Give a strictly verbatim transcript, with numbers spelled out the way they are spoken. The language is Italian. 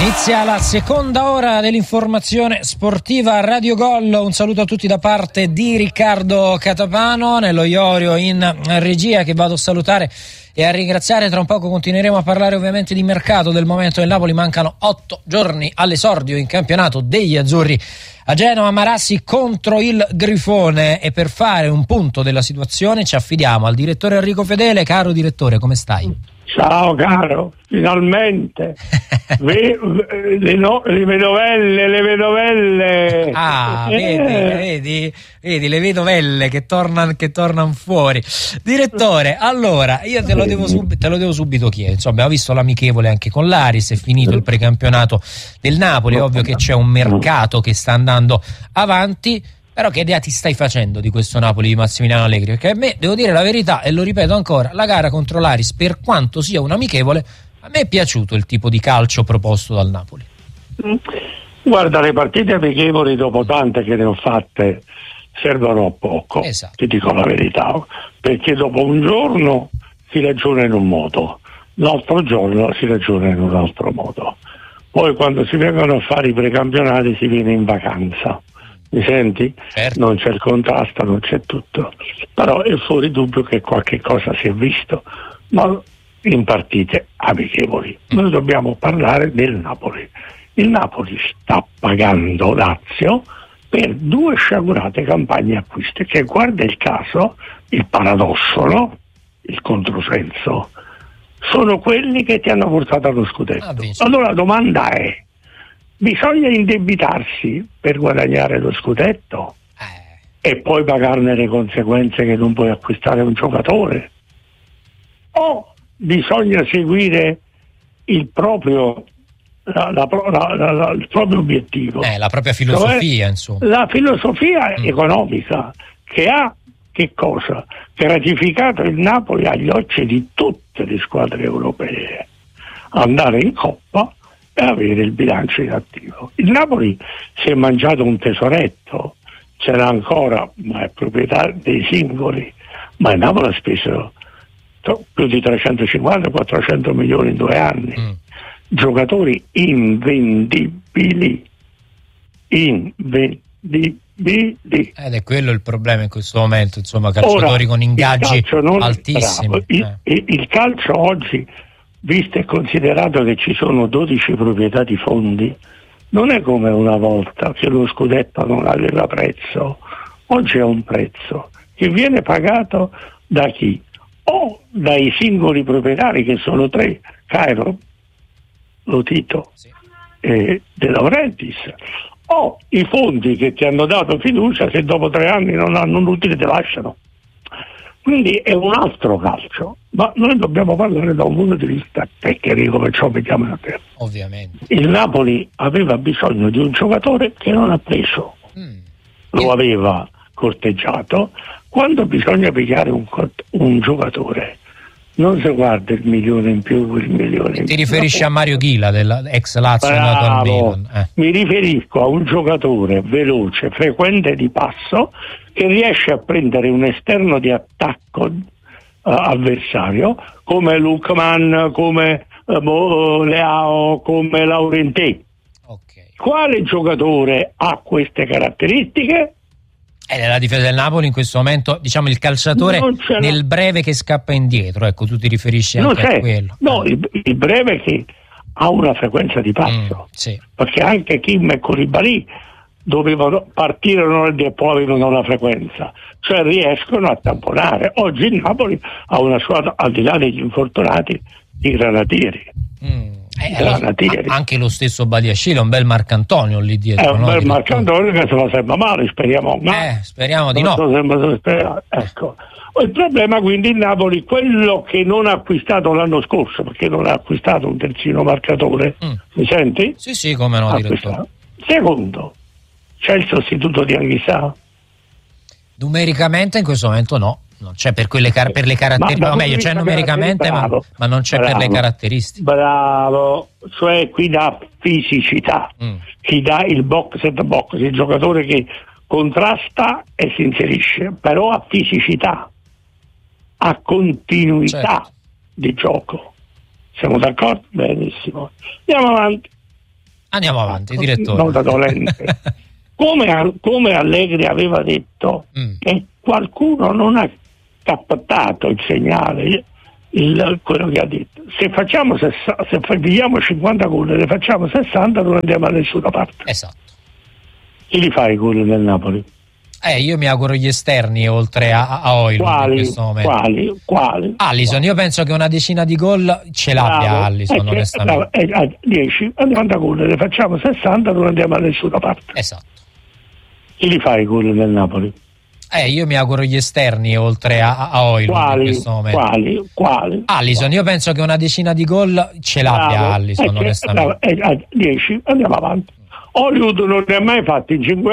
Inizia la seconda ora dell'informazione sportiva a Radio Gol. Un saluto a tutti da parte di Riccardo Catapano, nello Iorio in regia, che vado a salutare e a ringraziare. Tra un poco continueremo a parlare ovviamente di mercato del momento del Napoli. Mancano otto giorni all'esordio in campionato degli azzurri a Genova. Marassi contro il Grifone, e per fare un punto della situazione ci affidiamo al direttore Enrico Fedele. Caro direttore, come stai? Ciao caro, finalmente le, le, no, le vedovelle, le vedovelle. Ah, vedi, eh. vedi, vedi le vedovelle che tornano che tornan fuori. Direttore, allora io te lo devo subito, te lo devo subito chiedere. Insomma, abbiamo visto l'amichevole anche con l'Aris, è finito il precampionato del Napoli, è ovvio che c'è un mercato che sta andando avanti. Però che idea ti stai facendo di questo Napoli di Massimiliano Allegri? Perché a me, devo dire la verità, e lo ripeto ancora, la gara contro l'Aris, per quanto sia un amichevole, a me è piaciuto il tipo di calcio proposto dal Napoli. Guarda, le partite amichevoli, dopo tante che ne ho fatte, servono a poco. Esatto. Ti dico la verità, perché dopo un giorno si ragiona in un modo, l'altro giorno si ragiona in un altro modo. Poi quando si vengono a fare i precampionati si viene in vacanza. Mi senti? Certo. Non c'è il contrasto, non c'è tutto, però è fuori dubbio che qualche cosa si è visto, ma in partite amichevoli. Noi dobbiamo parlare del Napoli. Il Napoli sta pagando Lazio per due sciagurate campagne acquisti, che, guarda il caso, il paradosso, no? Il controsenso, sono quelli che ti hanno portato allo scudetto. Ah, allora la domanda è: bisogna indebitarsi per guadagnare lo scudetto eh. e poi pagarne le conseguenze che non puoi acquistare un giocatore? O bisogna seguire il proprio, la, la, la, la, il proprio obiettivo? Eh, la propria filosofia, cioè, insomma. La filosofia mm. economica che ha, che cosa? Gratificato il Napoli agli occhi di tutte le squadre europee. Andare in Coppa e avere il bilancio in attivo. Il Napoli si è mangiato un tesoretto, c'era ancora, ma è proprietà dei singoli, ma il Napoli ha speso più di trecentocinquanta quattrocento milioni in due anni. Mm. Giocatori invendibili, invendibili. Ed è quello il problema in questo momento, insomma, calciatori Ora, con ingaggi altissimi. Il, eh. il, il calcio oggi, visto e considerato che ci sono dodici proprietà di fondi, non è come una volta che lo scudetto non aveva prezzo. Oggi ha un prezzo che viene pagato da chi? O dai singoli proprietari, che sono tre: Cairo, Lotito sì. e De Laurentiis, o i fondi che ti hanno dato fiducia, se dopo tre anni non hanno l'utile ti lasciano. Quindi è un altro calcio, ma noi dobbiamo parlare da un punto di vista tecnico, perciò vediamo la terra. Ovviamente. Il Napoli aveva bisogno di un giocatore che non ha preso, mm. lo aveva corteggiato. Quando bisogna pigliare un, un giocatore, non si guarda il milione in più, il milione in Ti più. riferisci a Mario Ghila, dell'ex Lazio? Bravo, eh. mi riferisco a un giocatore veloce, frequente di passo, che riesce a prendere un esterno di attacco uh, avversario, come Lukman, come uh, Leao, come Laurenté. Okay. Quale giocatore ha queste caratteristiche? E nella difesa del Napoli in questo momento, diciamo, il calciatore nel no. breve che scappa indietro, ecco, tu ti riferisci anche non a quello. No, il, il breve che ha una frequenza di passo, mm, sì. perché anche Kim e Koulibaly dovevano partire e poi avevano la frequenza, cioè riescono a tamponare. Oggi il Napoli ha una squadra, al di là degli infortunati, di granatieri. Mm. Eh, lo, anche lo stesso Badiashile, un bel Marcantonio lì dietro. È un no? bel Marcantonio che se lo sembra male, speriamo. Ma eh, speriamo di no. Sembra, speriamo. Ecco. Il problema quindi il Napoli, quello che non ha acquistato l'anno scorso, perché non ha acquistato un terzino marcatore, mm. mi senti? Sì, sì, come no, direttore. Secondo, c'è il sostituto di Anghissà? Numericamente in questo momento no. Non c'è per, quelle car- per le caratteristiche, no, meglio, c'è numericamente, ma, ma non c'è bravo, per le caratteristiche. Bravo, cioè qui dà fisicità, mm. chi dà il box and box, il giocatore che contrasta e si inserisce, però ha fisicità, ha continuità certo. di gioco. Siamo d'accordo? Benissimo. Andiamo avanti. Andiamo avanti, direttore. Nota dolente. Come, come Allegri aveva detto, mm. che qualcuno non ha captato il segnale, il, quello che ha detto. Se facciamo sessanta, se pigliamo cinquanta gol e ne facciamo sessanta, non andiamo da nessuna parte. Esatto. Chi li fa i gol del Napoli? Eh, io mi auguro gli esterni oltre a, a Højlund in questo momento. Quali? Quali? Alisson, io penso che una decina di gol ce l'abbia Bravo. Alisson, eh, onestamente. Eh, eh, dieci, andiamo gol, ne facciamo sessanta, non andiamo da nessuna parte. Esatto. Chi li fa i gol del Napoli? Eh, io mi auguro gli esterni oltre a, a Højlund in questo momento. Quali? Quali? Alisson, io penso che una decina di gol ce l'abbia Bravo. Alisson, eh, onestamente. Eh, dieci, andiamo avanti. Hollywood non ne ha mai fatti in cinque